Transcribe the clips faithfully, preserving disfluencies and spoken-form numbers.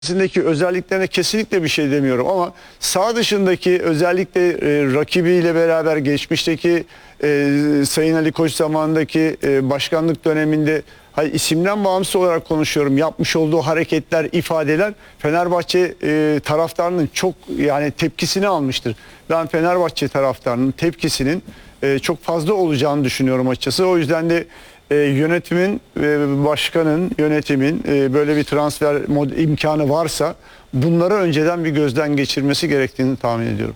içerisindeki özelliklerine kesinlikle bir şey demiyorum ama sağ dışındaki özellikle e, rakibiyle beraber geçmişteki e, Sayın Ali Koç zamanındaki e, başkanlık döneminde hayır, isimden bağımsız olarak konuşuyorum, yapmış olduğu hareketler, ifadeler Fenerbahçe e, taraftarının çok yani tepkisini almıştır. Ben Fenerbahçe taraftarının tepkisinin e, çok fazla olacağını düşünüyorum açıkçası. O yüzden de e, yönetimin, e, başkanın, yönetimin e, böyle bir transfer mod- imkanı varsa bunları önceden bir gözden geçirmesi gerektiğini tahmin ediyorum.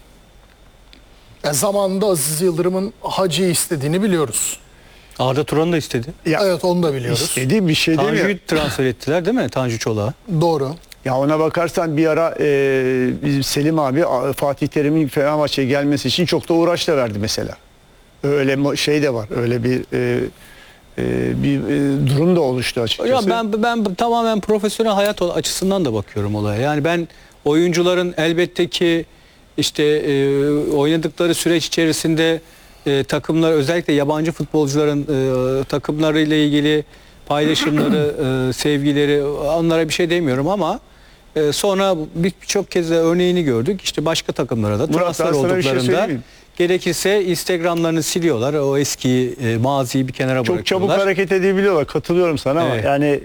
E, zamanında Aziz Yıldırım'ın Hacı'yı istediğini biliyoruz. Arda Turan'ı da istedi. Ya, Evet, onu da biliyoruz. İstediği bir şey değil mi? Tanju'yu transfer ettiler değil mi? Tanju Çolak'a. Doğru. Ya ona bakarsan bir ara e, bizim Selim abi a- Fatih Terim'in Fenerbahçe'ye gelmesi için çok da uğraş da verdi mesela. Öyle mo- şey de var. Öyle bir e, e, bir e, durum da oluştu açıkçası. Ya ben ben tamamen profesyonel hayat açısından da bakıyorum olaya. Yani ben oyuncuların elbette ki işte e, oynadıkları süreç içerisinde e, takımlar, özellikle yabancı futbolcuların e, takımlarıyla ilgili paylaşımları, e, sevgileri, onlara bir şey demiyorum ama e, sonra birçok kez de örneğini gördük. İşte başka takımlara da Murat, transfer ben sana bir şey olduklarında söyleyeyim mi? gerekirse Instagram'larını siliyorlar. O eski e, maziyi bir kenara Çok bırakıyorlar. çabuk hareket edebiliyorlar. Katılıyorum sana ama Evet. yani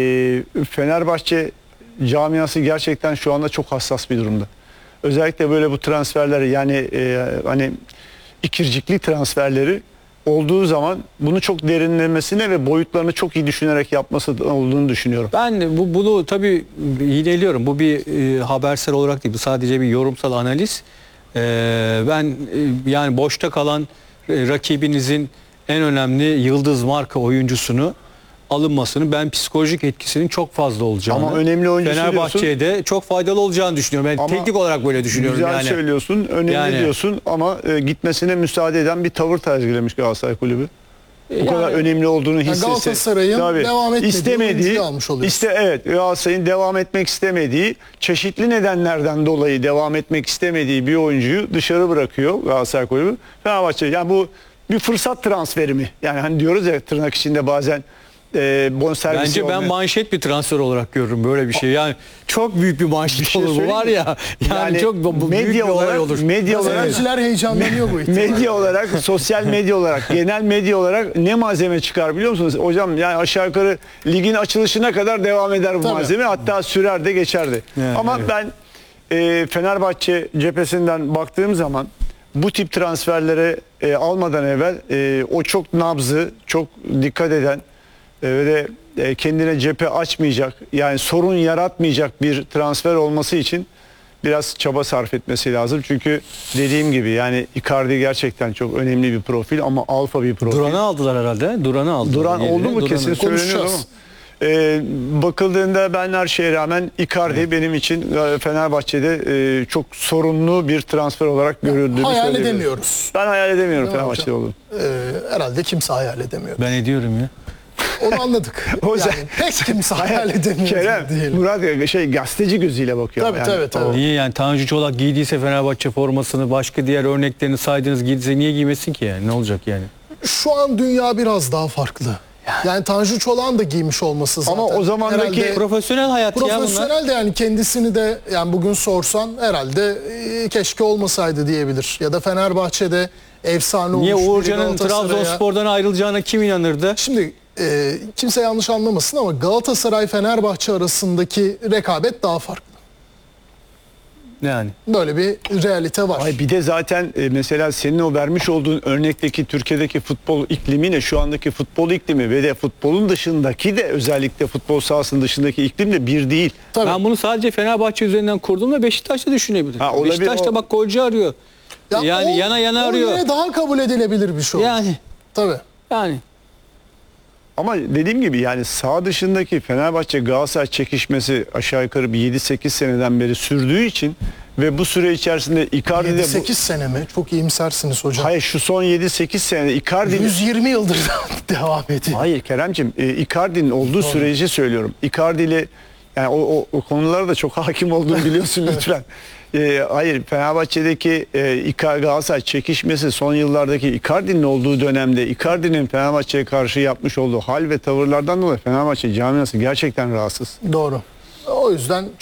e, Fenerbahçe camiası gerçekten şu anda çok hassas bir durumda. Özellikle böyle bu transferleri yani e, hani ikircikli transferleri olduğu zaman bunu çok derinlemesine ve boyutlarını çok iyi düşünerek yapması olduğunu düşünüyorum. Ben bu bunu tabii yineliyorum. Bu bir e, habersel olarak değil. Bu sadece bir yorumsal analiz. E, ben e, yani boşta kalan e, rakibinizin en önemli yıldız marka oyuncusunu alınmasını, ben psikolojik etkisinin çok fazla olacağını, Ama önemli oyuncusu Fenerbahçe'ye de çok faydalı olacağını düşünüyorum. Ben Ama teknik olarak böyle düşünüyorum. Güzel yani. söylüyorsun, önemli Yani- diyorsun ama e, gitmesine müsaade eden bir tavır sergilemiş Galatasaray Kulübü. Bu Yani- kadar önemli olduğunu Yani hissetse. Galatasaray'ın Tabii, devam etmediği istemediği, oyuncuyu almış oluyorsun. işte evet Galatasaray'ın devam etmek istemediği, çeşitli nedenlerden dolayı devam etmek istemediği bir oyuncuyu dışarı bırakıyor Galatasaray Kulübü. Fenerbahçe yani bu bir fırsat transferi mi? Yani hani diyoruz ya tırnak içinde bazen e, bonservisi Bence ben olmayan- manşet bir transfer olarak görürüm böyle bir şey. Yani çok büyük bir manşet Bir şey olur bu söyleyeyim var mi? ya. Yani, Yani çok bu- bu büyük bir medya olay olarak- olur. medya olarak- Gazeteciler heyecanlanıyor bu ihtimalle. Medya olarak, sosyal medya olarak, genel medya olarak ne malzeme çıkar biliyor musunuz? Hocam yani aşağı yukarı ligin açılışına kadar devam eder bu Tabii. malzeme. Hatta sürer de geçerdi. Yani, Ama evet. ben e, Fenerbahçe cephesinden baktığım zaman bu tip transferlere e, almadan evvel e, o çok nabzı, çok dikkat eden e, ve de e, kendine cephe açmayacak, yani sorun yaratmayacak bir transfer olması için biraz çaba sarf etmesi lazım. Çünkü dediğim gibi yani Icardi gerçekten çok önemli bir profil ama alfa bir profil. Duran'ı aldılar herhalde. Duran'ı aldılar. Duran Yerine oldu mu Duran'ı. kesin söyleniyor ama. Konuşacağız. E, bakıldığında ben her şeye rağmen Icardi benim için e, Fenerbahçe'de e, çok sorunlu bir transfer olarak görüldüğünü Hayal söyleyebilirim. edemiyoruz. Ben hayal edemiyorum Değil mi Fenerbahçe'de hocam? olduğunu. Ee, herhalde kimse hayal edemiyor. Ben ediyorum ya. Onu anladık. O yani yüzden- pek kimse hayal edemiyor Kerem, diyelim. Murat şey gazeteci gözüyle bakıyor. Tabii, yani. tabii, tabii. O- Niye yani Tanju Çolak giydiyse Fenerbahçe formasını, başka diğer örneklerini saydınız, giydiyse niye giymesin ki yani? Ne olacak yani? Şu an dünya biraz daha farklı. Yani Tanju Çolak'ın da giymiş olması zaten. Ama o zamandaki herhalde Profesyonel hayat ya bunlar. profesyonel de yani kendisini de yani bugün sorsan herhalde e, keşke olmasaydı diyebilir. Ya da Fenerbahçe'de efsane Niye olmuş biri Uğurcan'ın Galatasaray'a- Trabzonspor'dan ayrılacağına kim inanırdı? Şimdi e, kimse yanlış anlamasın ama Galatasaray-Fenerbahçe arasındaki rekabet daha farklı. Yani. Böyle bir realite var. Ay bir de zaten e, mesela senin o vermiş olduğun örnekteki Türkiye'deki futbol iklimiyle şu andaki futbol iklimi ve de futbolun dışındaki de özellikle futbol sahasının dışındaki iklim de bir değil. Tabii. Ben bunu sadece Fenerbahçe üzerinden kurdum ve Beşiktaş'ta düşünebilirim. Ha, olabilir, Beşiktaş'ta o- bak golcü arıyor. Ya yani o- yana yana o arıyor. yine daha kabul edilebilir bir şey olur. Yani Tabii. yani Ama dediğim gibi yani sağ dışındaki Fenerbahçe Galatasaray çekişmesi aşağı yukarı bir yedi sekiz seneden beri sürdüğü için ve bu süre içerisinde Icardi de yedi bu, sekiz sene mi? Çok iyimsersiniz hocam. hayır şu son yedi sekiz senede Icardi yüz yirmi yıldır devam ediyor. Hayır Keremcim, e, Icardi'nin olduğu süreci söylüyorum. Icardi ile yani o, o, o konulara da çok hakim olduğunu biliyorsun lütfen. E, hayır Fenerbahçe'deki e, Icardi Galatasaray çekişmesi son yıllardaki Icardi'nin olduğu dönemde Icardi'nin Fenerbahçe'ye karşı yapmış olduğu hal ve tavırlardan dolayı Fenerbahçe camiası gerçekten rahatsız. Doğru. O yüzden